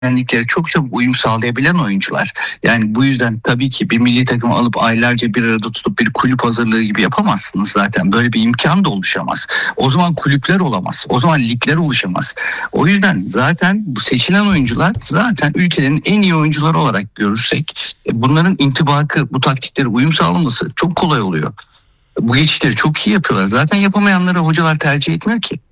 dinamikleri çok çabuk uyum sağlayabilen oyuncular. Yani bu yüzden tabii ki bir milli takımı alıp aylarca bir arada tutup bir kulüp hazırlığı gibi yapamazsınız zaten. Böyle bir imkan da oluşamaz. O zaman kulüpler olamaz. O zaman ligler oluşamaz. O yüzden zaten bu seçilen oyuncular zaten ülkelerin en iyi oyuncuları olarak görürsek bunların intibakı, bu taktiklere uyum sağlaması çok kolay oluyor. Bu geçişleri çok iyi yapıyorlar. Zaten yapamayanları hocalar tercih etmiyor ki.